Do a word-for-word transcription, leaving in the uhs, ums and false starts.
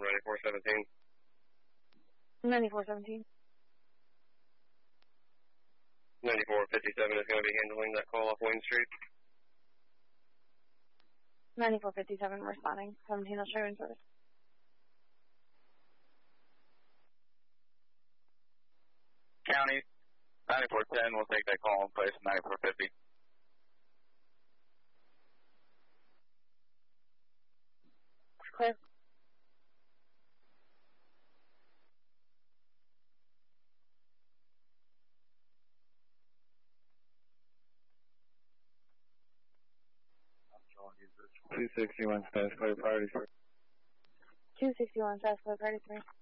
from ninety-four seventeen. ninety-four seventeen. ninety-four fifty-seven is going to be handling that call off Wayne Street. ninety-four fifty-seven responding. seventeen will show in service. County, ninety-four ten will take that call in place at ninety-four fifty. Clear. two sixty-one status code priority three. two sixty-one status code priority three.